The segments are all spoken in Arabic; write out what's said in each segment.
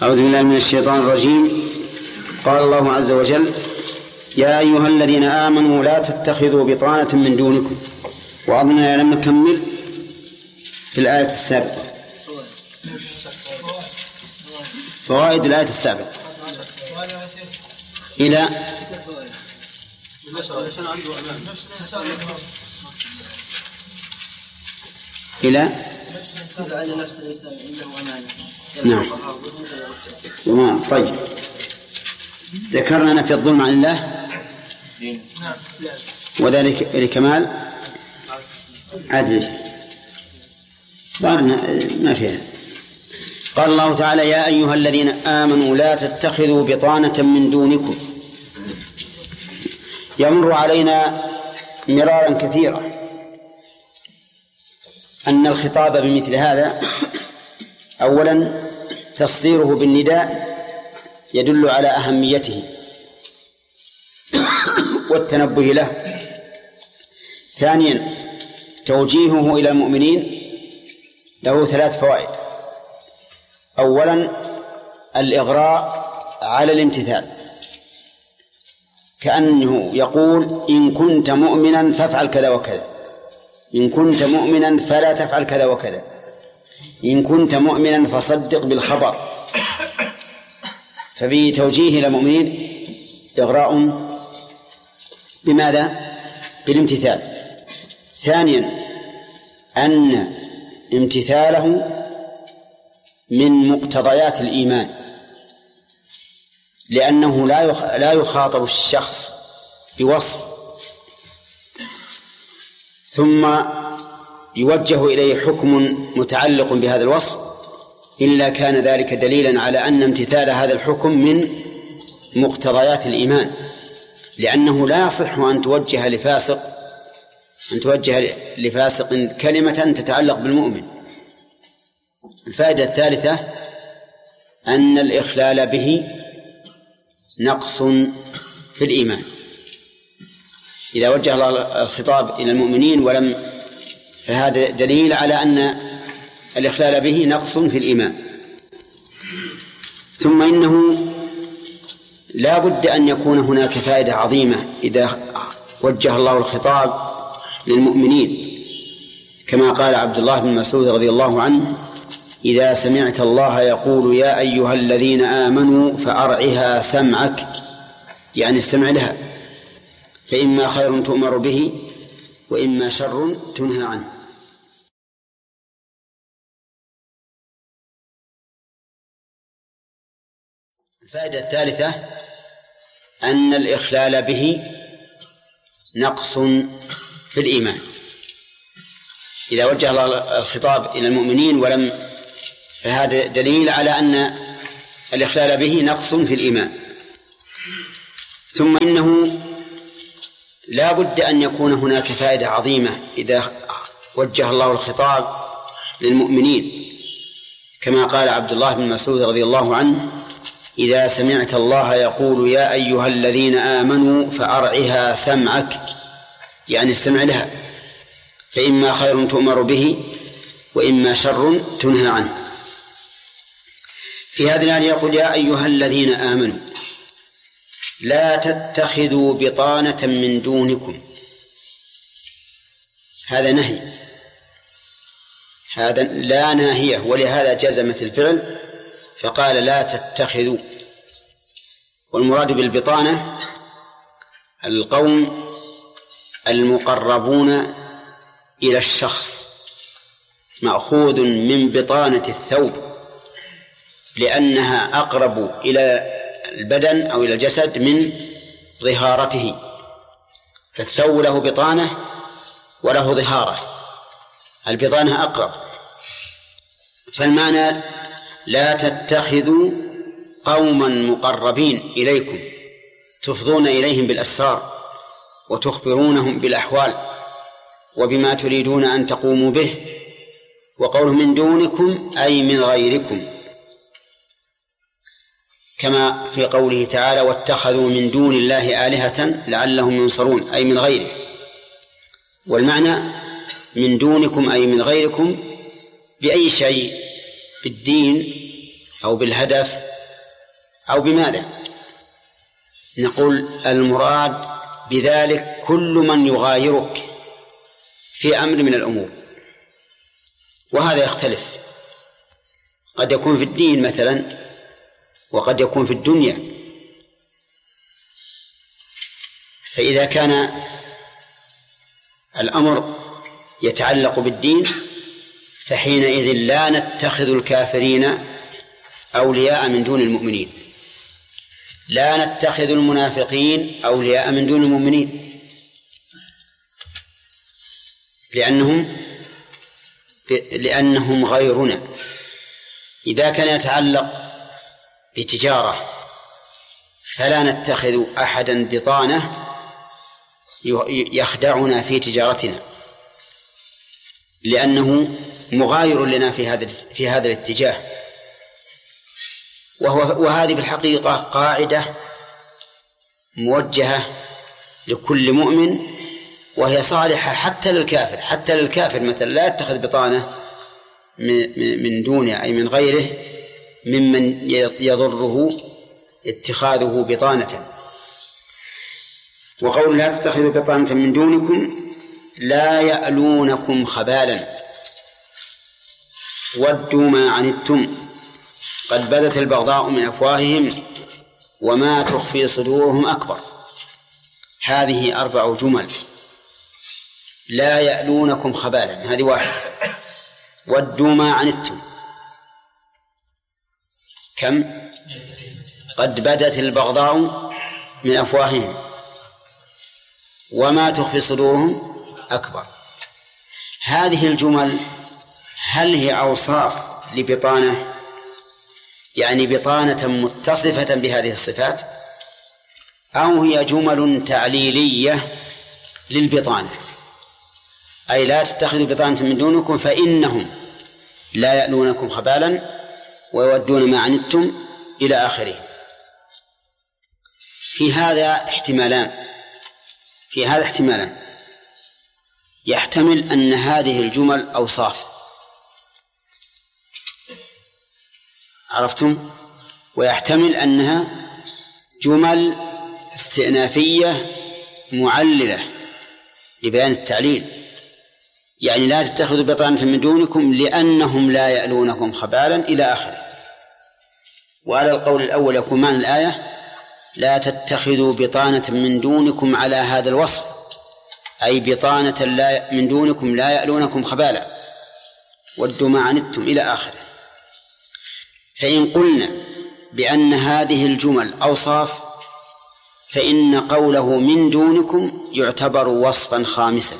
أعوذ بالله من الشيطان الرجيم. قال الله عز وجل: يا أيها الذين آمنوا لا تتخذوا بطانة من دونكم. وأظننا لم نكمل في الآية السابقة فوائد الآية السابقة إلى نعم. طيب، ذكرنا في الظلم عن الله وذلك لكمال عدله. ما فيها. قال الله تعالى: يا أيها الذين آمنوا لا تتخذوا بطانة من دونكم. يمر علينا مرارا كثيرا أن الخطاب بمثل هذا أولا تصديره بالنداء يدل على أهميته والتنبه له. ثانيا توجيهه إلى المؤمنين له 3 فوائد. أولا الإغراء على الامتثال، كأنه يقول: إن كنت مؤمنا فافعل كذا وكذا، إن كنت مؤمنا فلا تفعل كذا وكذا، إن كنت مؤمنا فصدق بالخبر. ففي توجيه إلى المؤمنين إغراء بماذا؟ بالامتثال. ثانيا أن امتثاله من مقتضيات الإيمان، لأنه لا يخاطب الشخص بوصف ثم يوجه إليه حكم متعلق بهذا الوصف إلا كان ذلك دليلا على أن امتثال هذا الحكم من مقتضيات الإيمان، لأنه لا يصح أن توجه لفاسق كلمة تتعلق بالمؤمن. الفائدة الثالثة أن الإخلال به نقص في الإيمان. إذا وجه الله الخطاب إلى المؤمنين فهذا دليل على أن الإخلال به نقص في الإيمان. ثم إنه لا بد أن يكون هناك فائدة عظيمة إذا وجه الله الخطاب للمؤمنين، كما قال عبد الله بن مسعود رضي الله عنه: إذا سمعت الله يقول يا أيها الذين آمنوا فأرعها سمعك، يعني استمع لها، فإما خير تؤمر به وإما شر تنهى عنه. الفائدة الثالثة أن الإخلال به نقص في الإيمان. إذا وجه الله الخطاب إلى المؤمنين فهذا دليل على أن الإخلال به نقص في الإيمان. ثم إنه لا بد أن يكون هناك فائدة عظيمة إذا وجه الله الخطاب للمؤمنين، كما قال عبد الله بن مسعود رضي الله عنه: إذا سمعت الله يقول يا أيها الذين آمنوا فأرعها سمعك، يعني استمع لها، فإما خير تؤمر به وإما شر تنهى عنه. في هذه الآية يقول: يا أيها الذين آمنوا لا تتخذوا بطانة من دونكم. هذا نهي، هذا لا ناهية، ولهذا جزمت الفعل فقال لا تتخذوا. والمراد بالبطانة القوم المقربون إلى الشخص، مأخوذ من بطانة الثوب، لأنها أقرب إلى البدن أو إلى الجسد من ظهارته، فالثوب له بطانة وله ظهارة، البطانة أقرب. فالمعنى لا تتخذوا قوما مقربين إليكم تفضون إليهم بالأسرار وتخبرونهم بالأحوال وبما تريدون أن تقوموا به. وقوله من دونكم أي من غيركم، كما في قوله تعالى: واتخذوا من دون الله آلهة لعلهم ينصرون، أي من غيره. والمعنى من دونكم أي من غيركم بأي شيء، بالدين أو بالهدف أو بماذا؟ نقول المراد بذلك كل من يغايرك في أمر من الأمور، وهذا يختلف، قد يكون في الدين مثلا وقد يكون في الدنيا. فإذا كان الأمر يتعلق بالدين فحينئذ لا نتخذ الكافرين أولياء من دون المؤمنين، لا نتخذ المنافقين أولياء من دون المؤمنين، لأنهم غيرنا. إذا كان يتعلق بتجارة فلا نتخذ أحدا بطانة يخدعنا في تجارتنا، لأنه مغاير لنا في هذا الاتجاه. وهذه في الحقيقة قاعدة موجهة لكل مؤمن، وهي صالحة حتى للكافر. حتى للكافر مثلا لا يتخذ بطانة من دونه أي من غيره ممن يضره اتخاذه بطانة. وقول لا تتخذوا بطانة من دونكم لا يألونكم خبالا ودوا ما عنتم قد بدت البغضاء من أفواههم وما تخفي صدورهم أكبر. هذه 4 جمل. لا يألونكم خبالا هذه 1. ودوا ما عنتم كم؟ قد بدت البغضاء من أفواههم وما تخفي صدورهم أكبر. هذه الجمل هل هي أوصاف لبطانة، يعني بطانة متصفة بهذه الصفات، أو هي جمل تعليلية للبطانة، أي لا تتخذوا بطانة من دونكم فإنهم لا يألونكم خبالا ويودون ما عنتم إلى آخره؟ في هذا احتمالان. يحتمل أن هذه الجمل أوصاف، عرفتم؟ ويحتمل أنها جمل استئنافية معللة لبيان التعليل، يعني لا تتخذوا بطانة من دونكم لأنهم لا يألونكم خبالا إلى آخره. وعلى القول الأول يكون معنى الآية لا تتخذوا بطانة من دونكم على هذا الوصف، أي بطانة من دونكم لا يألونكم خبالا ودوا ما عنتم إلى آخره. فإن قلنا بأن هذه الجمل أوصاف فإن قوله من دونكم يعتبر وصفا خامسا،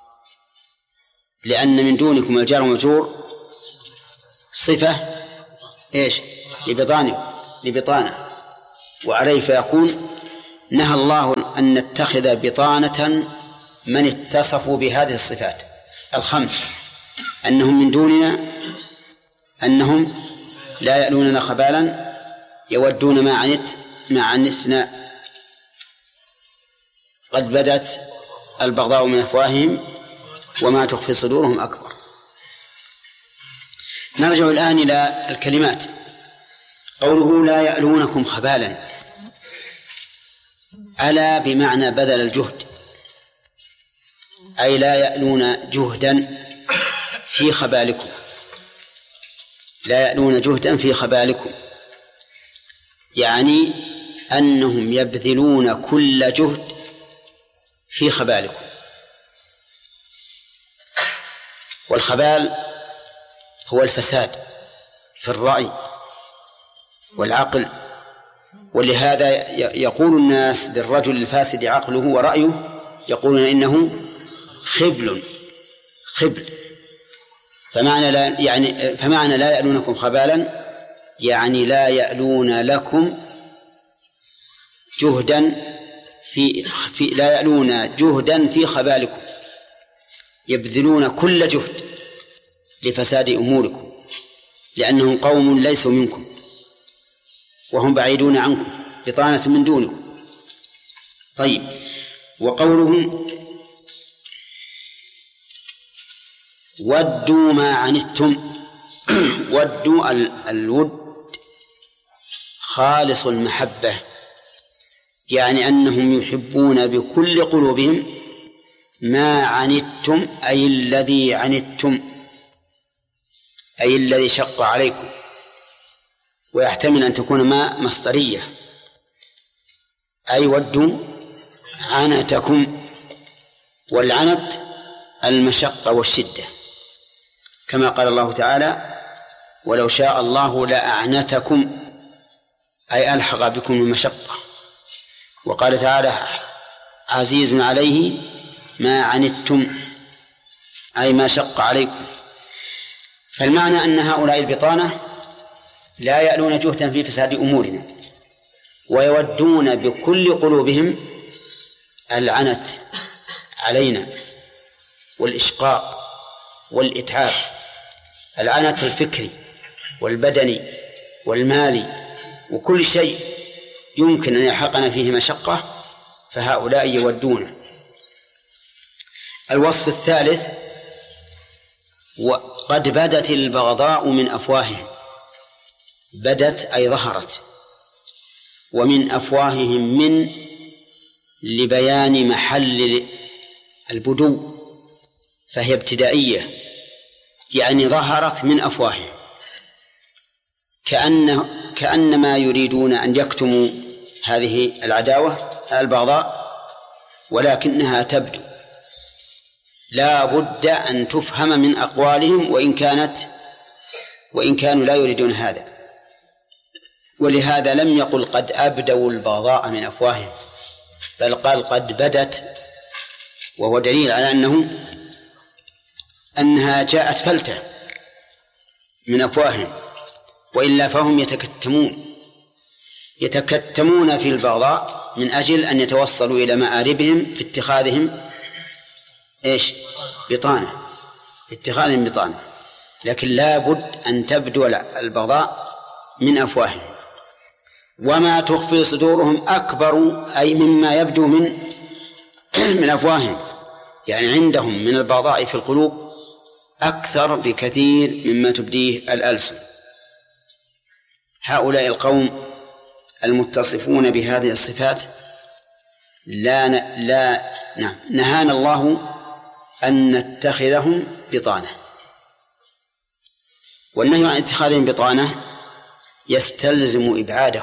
لأن من دونكم الجار والمجرور صفة إيش؟ لبطانة، وعليه فيكون نهى الله أن نتخذ بطانة من اتصفوا بهذه الصفات 5: أنهم من دوننا، أنهم لا يألوننا خبالا، يودون ما عنتنا، قد بدت البغضاء من أفواههم وما تخفي صدورهم أكبر. نرجع الآن إلى الكلمات. قوله لا يألونكم خبالا، ألا بمعنى بذل الجهد، أي لا يألون جهدا في خبالكم، لا يألون جهدا في خبالكم، يعني أنهم يبذلون كل جهد في خبالكم. والخبال هو الفساد في الرأي والعقل، ولهذا يقول الناس للرجل الفاسد عقله ورأيه يقولون إنه خبل. فمعنى لا يألونكم خبالا يعني لا يألون لكم جهدا لا يألون جهدا في خبالكم، يبذلون كل جهد لفساد أموركم، لأنهم قوم ليسوا منكم وهم بعيدون عنكم، بطانة من دونكم. طيب، وقولهم ودوا ما عنتم ودوا الود خالص المحبة، يعني أنهم يحبون بكل قلوبهم ما عنتم، أي الذي عنتم، أي الذي شق عليكم. ويحتمل أن تكون ما مصدرية، أي ودوا عنتكم، والعنت المشقة والشدة، كما قال الله تعالى: ولو شاء الله لأعنتكم، أي ألحق بكم المشقة. وقال تعالى: عزيز عليه ما عنتم، أي ما شق عليكم. فالمعنى أن هؤلاء البطانة لا يألون جهدا في فساد أمورنا، ويودون بكل قلوبهم العنت علينا والإشقاق والإتعاب، العنت الفكري والبدني والمالي، وكل شيء يمكن أن يحقنا فيه مشقة فهؤلاء يودونه. الوصف الثالث: وقد بدت البغضاء من أفواههم. بدت أي ظهرت، ومن أفواههم من لبيان محل البدو، فهي ابتدائية، يعني ظهرت من أفواههم، كأنما يريدون أن يكتموا هذه العداوة البغضاء، ولكنها تبدو، لا بد أن تفهم من أقوالهم وإن كانوا لا يريدون هذا. ولهذا لم يقل قد أبدوا البغضاء من أفواههم، بل قال قد بدت، وهو دليل على أنها جاءت فلتة من أفواههم، وإلا فهم يتكتمون في البغضاء من أجل أن يتوصلوا إلى مآربهم في اتخاذهم بطانة، اتخاذهم بطانة. لكن لا بد أن تبدو البغضاء من أفواههم. وما تخفي صدورهم أكبر، أي مما يبدو من أفواههم، يعني عندهم من البغضاء في القلوب أكثر بكثير مما تبديه الألسن. هؤلاء القوم المتصفون بهذه الصفات نهانا الله أن نتخذهم بطانة. والنهي عن اتخاذهم بطانة يستلزم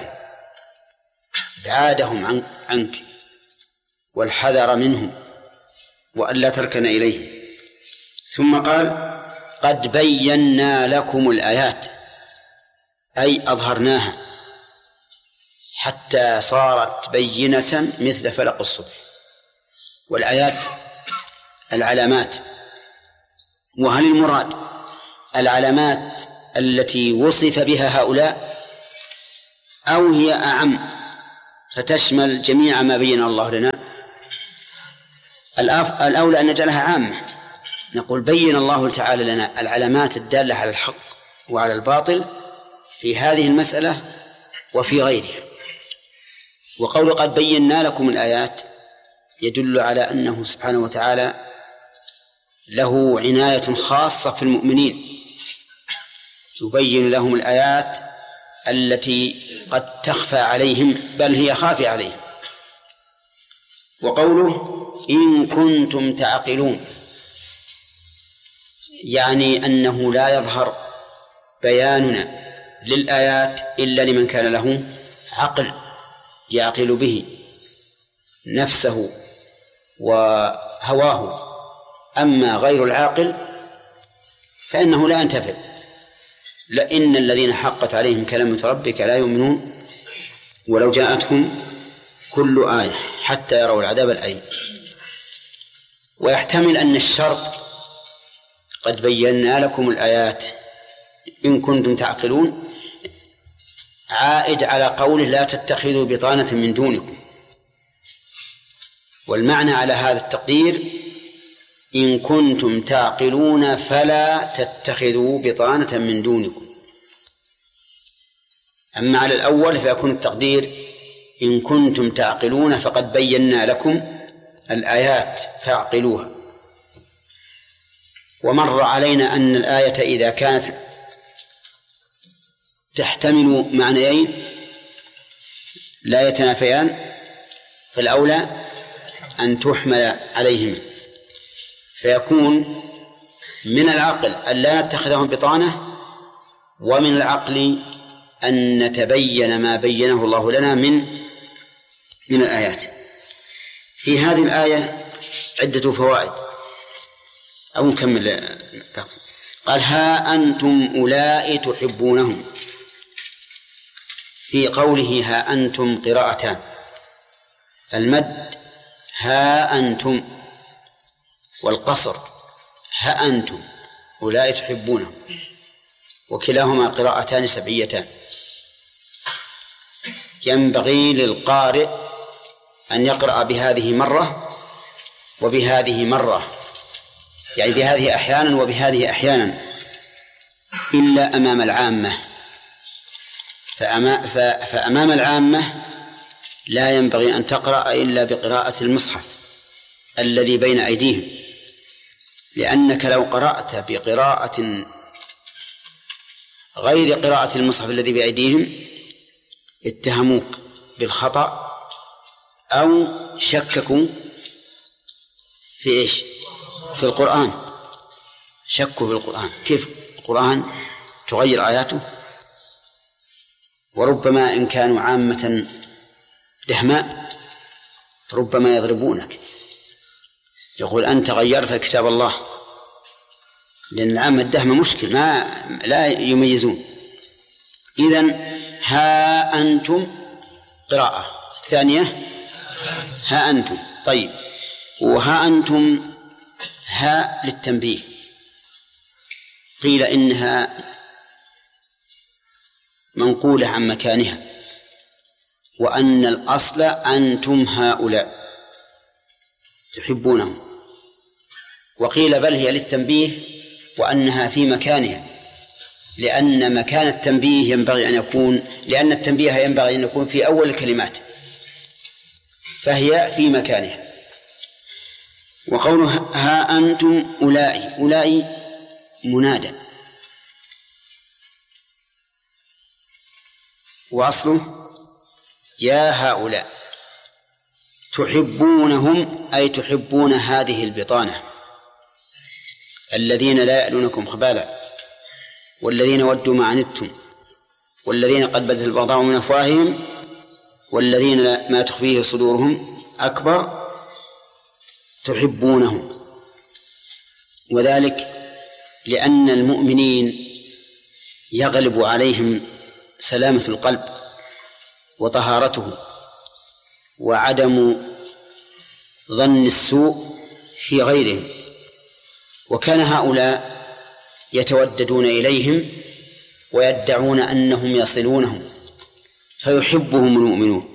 إبعادهم عنك، والحذر منهم، وألا تركن إليهم. ثم قال: قد بينا لكم الآيات، أي أظهرناها حتى صارت بينة مثل فلق الصبح. والآيات العلامات. وهل المراد العلامات التي وصف بها هؤلاء، أو هي أعم فتشمل جميع ما بين الله لنا؟ الأولى أن نجعلها عامة، نقول بين الله تعالى لنا العلامات الدالة على الحق وعلى الباطل في هذه المسألة وفي غيرها. وقول قد بينا لكم الآيات يدل على أنه سبحانه وتعالى له عناية خاصة في المؤمنين، يبين لهم الآيات التي قد تخفى عليهم، بل هي خافية عليهم. وقوله إن كنتم تعقلون، يعني أنه لا يظهر بياننا للآيات إلا لمن كان له عقل يعقل به نفسه وهواه. أما غير العاقل فإنه لا ينتفع. لأن الذين حقت عليهم كلمة ربك لا يؤمنون ولو جاءتهم كل آية حتى يروا العذاب الأليم. ويحتمل أن الشرط قد بينا لكم الآيات إن كنتم تعقلون عائد على قوله لا تتخذوا بطانة من دونكم، والمعنى على هذا التقدير إن كنتم تعقلون فلا تتخذوا بطانة من دونكم. أما على الأول فيكون التقدير إن كنتم تعقلون فقد بينا لكم الآيات فاعقلوها. ومر علينا أن الآية إذا كانت تحتمل معنيين لا يتنافيان، فالأولى أن تحمل عليهما، فيكون من العقل أن لا نتخذهم بطانة، ومن العقل أن نتبين ما بينه الله لنا من الآيات. في هذه الآية عدة فوائد، أو نكمل. قال ها أنتم أولئك تحبونهم. في قوله ها أنتم قراءتان، المد ها أنتم، والقصر ها أنتم أولئك تحبونهم، وكلاهما قراءتان سبعيتان. ينبغي للقارئ أن يقرأ بهذه مرة وبهذه مرة، يعني بهذه أحيانا وبهذه أحيانا، إلا أمام العامة. فأمام العامة لا ينبغي أن تقرأ إلا بقراءة المصحف الذي بين أيديهم، لأنك لو قرأت بقراءة غير قراءة المصحف الذي بأيديهم اتهموك بالخطأ أو شككوا في إيش؟ في القرآن. شكوا في القرآن، كيف القرآن تغير آياته؟ وربما إن كانوا عامة دهماء ربما يضربونك، يقول أنت غيرت كتاب الله، لأن العامة الدهمة مشكل، لا يميزون. إذن ها أنتم قراءة، الثانية ها أنتم. طيب، وها أنتم ها للتنبيه، قيل إنها منقولة عن مكانها، وأن الأصل أنتم هؤلاء تحبونهم، وقيل بل هي للتنبيه وأنها في مكانها، لأن مكان التنبيه ينبغي أن يكون، لأن التنبيه ينبغي أن يكون في أول الكلمات، فهي في مكانها. وقوله ها أنتم أولئك منادى، وأصله يا هؤلاء تحبونهم، أي تحبون هذه البطانة الذين لا يألونكم خبالا، والذين ودوا ما عنتم، والذين قد بدت البغضاء من أفواههم، والذين ما تخفيه صدورهم أكبر، تحبونهم. وذلك لأن المؤمنين يغلب عليهم سلامة القلب وطهارته وعدم ظن السوء في غيرهم، وكان هؤلاء يتوددون إليهم ويدعون أنهم يصلونهم، فيحبهم المؤمنون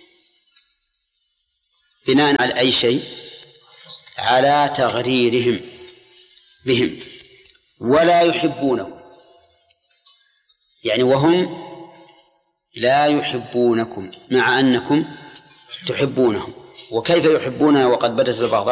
بناء على أي شيء؟ على تغريرهم بهم، ولا يحبونكم، يعني وهم لا يحبونكم مع أنكم تحبونهم. وكيف يحبونها وقد بدت البغضاء